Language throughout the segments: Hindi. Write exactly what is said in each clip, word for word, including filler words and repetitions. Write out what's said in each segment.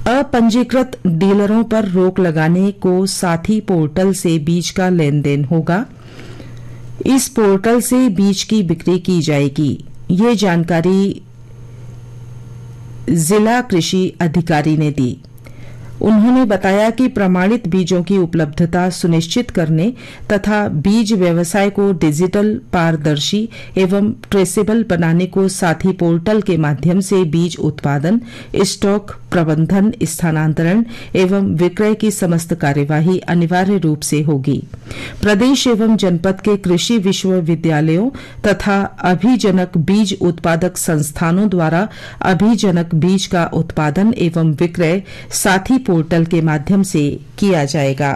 अपंजीकृत डीलरों पर रोक लगाने को साथी पोर्टल से बीज का लेन देन होगा। इस पोर्टल से बीज की बिक्री की जाएगी। ये जानकारी जिला कृषि अधिकारी ने दी। उन्होंने बताया कि प्रमाणित बीजों की उपलब्धता सुनिश्चित करने तथा बीज व्यवसाय को डिजिटल, पारदर्शी एवं ट्रेसेबल बनाने को साथी पोर्टल के माध्यम से बीज उत्पादन, स्टॉक प्रबंधन, स्थानांतरण एवं विक्रय की समस्त कार्यवाही अनिवार्य रूप से होगी। प्रदेश एवं जनपद के कृषि विश्वविद्यालयों तथा अभिजनक बीज उत्पादक संस्थानों द्वारा अभिजनक बीज का उत्पादन एवं विक्रय साथी पोर्टल के माध्यम से किया जाएगा।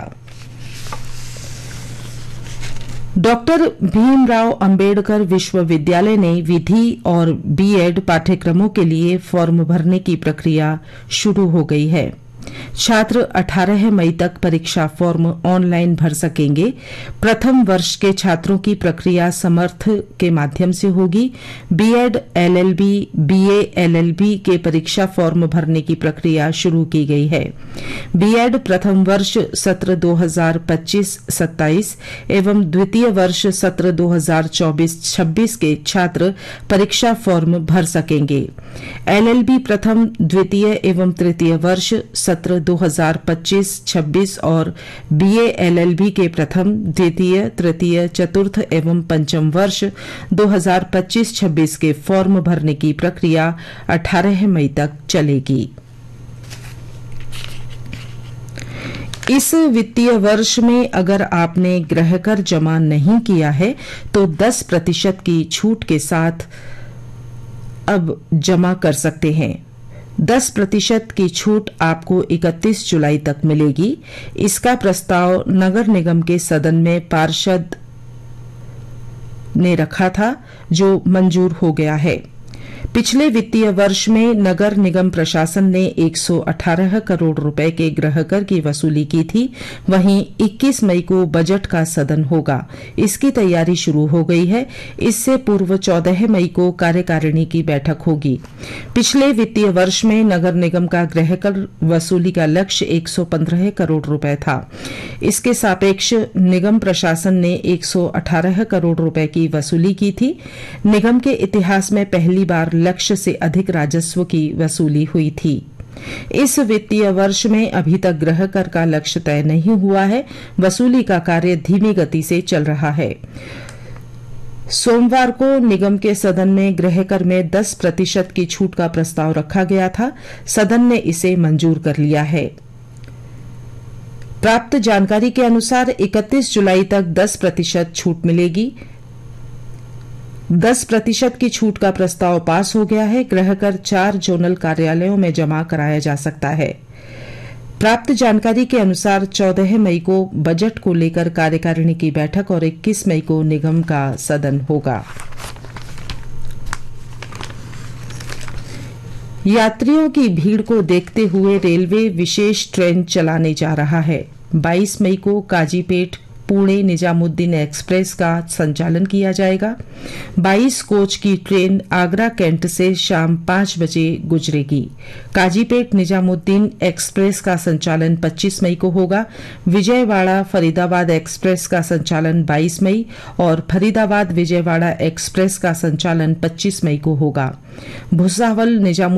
डॉक्टर भीमराव अंबेडकर विश्वविद्यालय ने विधि और बीएड पाठ्यक्रमों के लिए फॉर्म भरने की प्रक्रिया शुरू हो गई है। छात्र अठारह मई तक परीक्षा फॉर्म ऑनलाइन भर सकेंगे। प्रथम वर्ष के छात्रों की प्रक्रिया समर्थ के माध्यम से होगी। बीएड, एलएलबी, बीए, एलएलबी के परीक्षा फॉर्म भरने की प्रक्रिया शुरू की गई है। बीएड प्रथम वर्ष सत्र दो हज़ार पच्चीस सत्ताईस एवं द्वितीय वर्ष सत्र दो हज़ार चौबीस छब्बीस के छात्र परीक्षा फॉर्म भर सकेंगे। एलएलबी प्रथम, द्वितीय एवं तृतीय वर्ष सत्र दो हज़ार पच्चीस छब्बीस और बीए एलएलबी के प्रथम, द्वितीय, तृतीय, चतुर्थ एवं पंचम वर्ष दो हज़ार पच्चीस छब्बीस के फॉर्म भरने की प्रक्रिया अठारह मई तक चलेगी। इस वित्तीय वर्ष में अगर आपने गृहकर जमा नहीं किया है तो दस प्रतिशत की छूट के साथ अब जमा कर सकते हैं। दस प्रतिशत की छूट आपको इकतीस जुलाई तक मिलेगी। इसका प्रस्ताव नगर निगम के सदन में पार्षद ने रखा था, जो मंजूर हो गया है। पिछले वित्तीय वर्ष में नगर निगम प्रशासन ने एक सौ अठारह करोड़ रुपए के गृहकर की वसूली की थी। वहीं इक्कीस मई को बजट का सदन होगा। इसकी तैयारी शुरू हो गई है। इससे पूर्व चौदह मई को कार्यकारिणी की बैठक होगी। पिछले वित्तीय वर्ष में नगर निगम का गृहकर वसूली का लक्ष्य एक सौ पंद्रह करोड़ रुपए था। इसके सापेक्ष निगम प्रशासन ने एक सौ अठारह करोड़ रुपए की वसूली की थी। निगम के इतिहास में पहली बार लक्ष्य से अधिक राजस्व की वसूली हुई थी। इस वित्तीय वर्ष में अभी तक गृहकर का लक्ष्य तय नहीं हुआ है। वसूली का कार्य धीमी गति से चल रहा है। सोमवार को निगम के सदन में गृहकर में दस प्रतिशत की छूट का प्रस्ताव रखा गया था। सदन ने इसे मंजूर कर लिया है। प्राप्त जानकारी के अनुसार इकतीस जुलाई तक दस प्रतिशत छूट मिलेगी। दस प्रतिशत की छूट का प्रस्ताव पास हो गया है। गृहकर चार जोनल कार्यालयों में जमा कराया जा सकता है। प्राप्त जानकारी के अनुसार चौदह मई को बजट को लेकर कार्यकारिणी की बैठक और इक्कीस मई को निगम का सदन होगा। यात्रियों की भीड़ को देखते हुए रेलवे विशेष ट्रेन चलाने जा रहा है। बाईस मई को काजीपेट पुणे निजामुद्दीन एक्सप्रेस का संचालन किया जाएगा। बाईस कोच की ट्रेन आगरा कैंट से शाम पांच बजे गुजरेगी। काजीपेट निजामुद्दीन एक्सप्रेस का संचालन पच्चीस मई को होगा। विजयवाड़ा फरीदाबाद एक्सप्रेस का संचालन बाईस मई और फरीदाबाद विजयवाड़ा एक्सप्रेस का संचालन पच्चीस मई को होगा। भुसावल निजामुद्दीन